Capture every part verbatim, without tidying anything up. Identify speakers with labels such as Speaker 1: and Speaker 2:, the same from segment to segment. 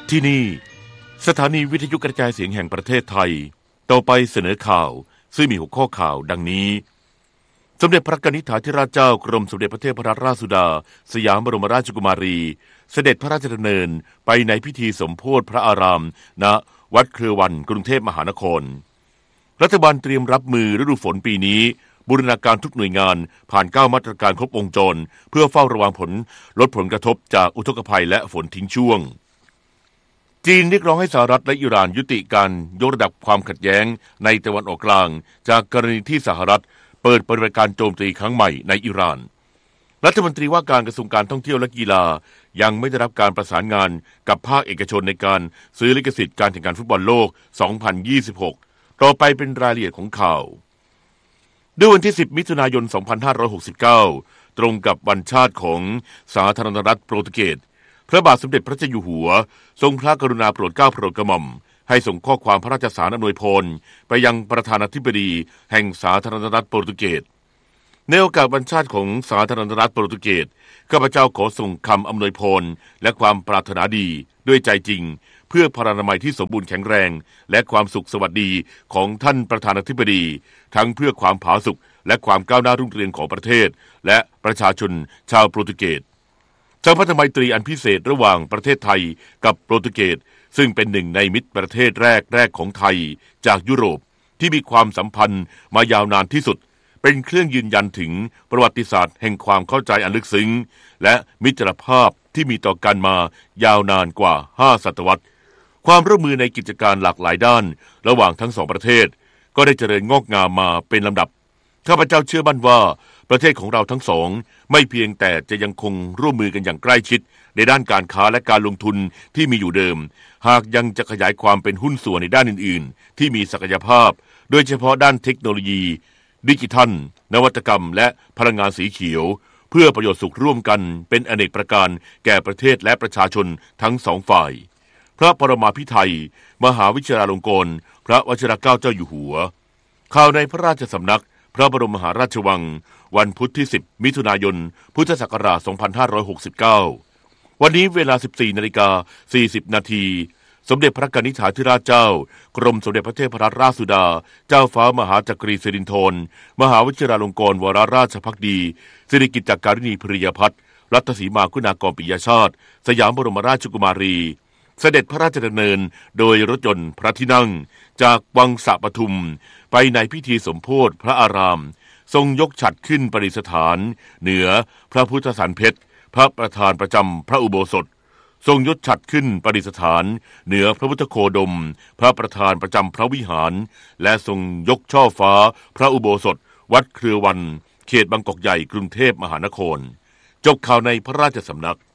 Speaker 1: ที่นี่สถานีวิทยุกระจายเสียงแห่งประเทศไทยต่อไปเสนอข่าวซึ่งมีหัวข้อข่าวดังนี้สมเด็จพระกนิษฐาธิราชเจ้ากรมสมเด็จพระเทพรัตนราชสุดาสยามบรมราชกุมารีเสด็จพระราชดำเนินไปในพิธีสมโภชพระอารามณวัดเครือวันกรุงเทพมหานครรัฐบาลเตรียมรับมือฤดูฝนปีนี้บูรณาการทุกหน่วยงานผ่านเก้ามาตรการครบวงจรเพื่อเฝ้าระวังผลลดผลกระทบจากอุทกภัยและฝนทิ้งช่วงจีนเรียกร้องให้สหรัฐและอิหร่านยุติการยกระดับความขัดแย้งในตะวันออกกลางจากกรณีที่สหรัฐเปิดปฏิบัติการโจมตีครั้งใหม่ในอิหร่านรัฐมนตรีว่าการกระทรวงการท่องเที่ยวและกีฬายังไม่ได้รับการประสานงานกับภาคเอกชนในการซื้อลิขสิทธิ์การแข่งขันฟุตบอลโลกสองพันยี่สิบหกต่อไปเป็นรายละเอียดของข่าวด้วยวันที่สิบมิถุนายนสองพันห้าร้อยหกสิบเก้าตรงกับวันชาติของสาธารณรัฐโปรตุเกสพระบาทสมเด็จพระเจ้าอยู่หัวทรงพระกรุณาโปรดเกล้าโปรดกระหม่อมให้ส่งข้อความพระราชสารอำนวยพรไปยังประธานาธิบดีแห่งสาธารณรัฐโปรตุเกสในโอกาสวันชาติของสาธารณรัฐโปรตุเกสข้าพเจ้าขอส่งคำอำนวยพรและความปรารถนาดีด้วยใจจริงเพื่อพลานามัยที่สมบูรณ์แข็งแรงและความสุขสวัสดีของท่านประธานาธิบดีทั้งเพื่อความผาสุกและความก้าวหน้ารุ่งเรืองของประเทศและประชาชนชาวโปรตุเกสสัมพันธไมตรีอันพิเศษระหว่างประเทศไทยกับโปรตุเกสซึ่งเป็นหนึ่งในมิตรประเทศแรกแรกของไทยจากยุโรปที่มีความสัมพันธ์มายาวนานที่สุดเป็นเครื่องยืนยันถึงประวัติศาสตร์แห่งความเข้าใจอันลึกซึ้งและมิตรภาพที่มีต่อกันมายาวนานกว่าห้าศตวรรษความร่วมมือในกิจการหลากหลายด้านระหว่างทั้งสองประเทศก็ได้เจริญงอกงามมาเป็นลำดับข้าพเจ้าเชื่อมั่นว่าประเทศของเราทั้งสองไม่เพียงแต่จะยังคงร่วมมือกันอย่างใกล้ชิดในด้านการค้าและการลงทุนที่มีอยู่เดิมหากยังจะขยายความเป็นหุ้นส่วนในด้านอื่นๆที่มีศักยภาพโดยเฉพาะด้านเทคโนโลยีดิจิทัลนวัตกรรมและพลังงานสีเขียวเพื่อประโยชน์สุขร่วมกันเป็นอเนกประการแก่ประเทศและประชาชนทั้งสองฝ่ายพระปรมาภิไธยมหาวิทยาลงกรณ์พระวชิรเกล้าเจ้าอยู่หัวข่าวในพระราชสำนักพระบรมมหาราชวังวันพุธที่สิบมิถุนายนพุทธศักราชสองพันห้าร้อยหกสิบเก้าวันนี้เวลา สิบสี่นาฬิกาสี่สิบนาทีสมเด็จพระกนิษฐาธิราชเจ้ากรมสมเด็จพระเทพรัตนราชสุดาเจ้าฟ้ามหาจักรีสิรินธรมหาวิทยาลงกรณ์วรราชภักดีสิริกิติ์การิณีภริยพัฒน์รัตสีมาคุณากรปิยชาติสยามบรมราชกุมารีเสด็จพระราชดำเนินโดยรถยนต์พระที่นั่งจากวังสะปทุมไปในพิธีสมโภชพระอารามทรงยกฉัตรขึ้นประดิษฐานเหนือพระพุทธสันเพชรพระประธานประจำพระอุโบสถทรงยกฉัตรขึ้นประดิษฐานเหนือพระพุทธโคดมพระประธานประจำพระวิหารและทรงยกช่อฟ้าพระอุโบสถวัดเครือวันเขตบางกอกใหญ่กรุงเทพมหานครจบข่าวในพระราชสำนัก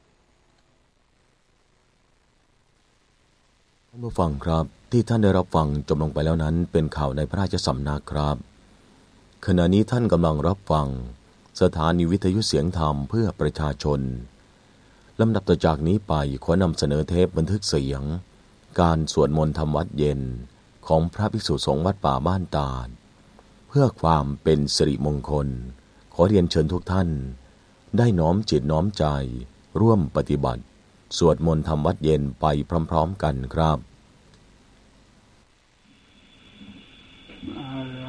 Speaker 2: ท่านผู้ฟังครับที่ท่านได้รับฟังจบลงไปแล้วนั้นเป็นข่าวในพระราชสำนักครับขณะนี้ท่านกำลังรับฟังสถานีวิทยุเสียงธรรมเพื่อประชาชนลำดับต่อจากนี้ไปขอนำเสนอเทปบันทึกเสียงการสวดมนต์ทำวัดเย็นของพระภิกษุสงฆ์วัดป่าบ้านตาดเพื่อความเป็นสิริมงคลขอเรียนเชิญทุกท่านได้น้อมจิตน้อมใจร่วมปฏิบัติสวดมนต์ทำวัดเย็นไปพร้อมๆกันครับ